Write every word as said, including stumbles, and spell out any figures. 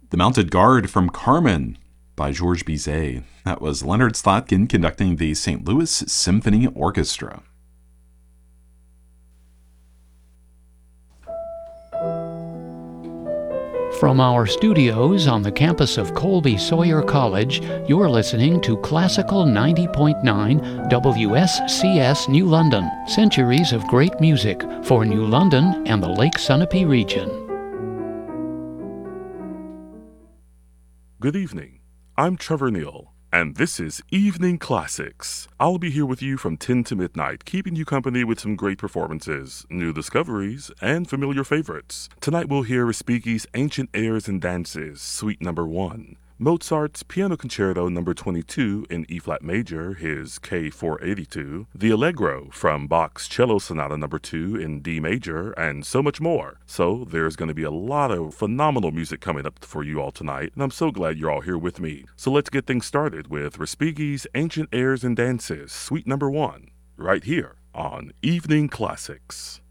The Mounted Guard from Carmen by Georges Bizet. That was Leonard Slatkin conducting the Saint Louis Symphony Orchestra. From our studios on the campus of Colby Sawyer College, you're listening to Classical ninety point nine W S C S New London, centuries of great music for New London and the Lake Sunapee region. Good evening. I'm Trevor Neal, and this is Evening Classics. I'll be here with you from ten to midnight, keeping you company with some great performances, new discoveries, and familiar favorites. Tonight we'll hear Respighi's Ancient Airs and Dances, Suite Number one, Mozart's Piano Concerto Number twenty-two in E-flat major, his K four eighty-two, the Allegro from Bach's Cello Sonata Number two in D major, and so much more. So there's going to be a lot of phenomenal music coming up for you all tonight, and I'm so glad you're all here with me. So let's get things started with Respighi's Ancient Airs and Dances, Suite Number one, right here on Evening Classics.